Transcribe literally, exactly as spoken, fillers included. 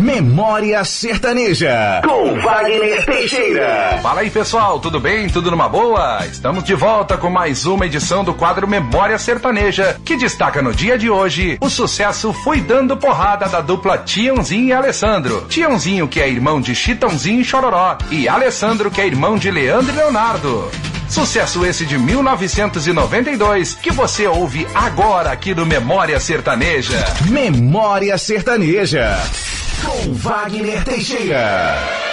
Memória Sertaneja, com Wagner Teixeira. Fala aí, pessoal, tudo bem? Tudo numa boa? Estamos de volta com mais uma edição do quadro Memória Sertaneja, que destaca no dia de hoje o sucesso Fui Dando Porrada da dupla Tiãozinho e Alessandro. Tiãozinho, que é irmão de Chitãozinho e Chororó, e Alessandro, que é irmão de Leandro e Leonardo. Sucesso esse de mil novecentos e noventa e dois, que você ouve agora aqui no Memória Sertaneja. Memória Sertaneja, com Wagner Teixeira.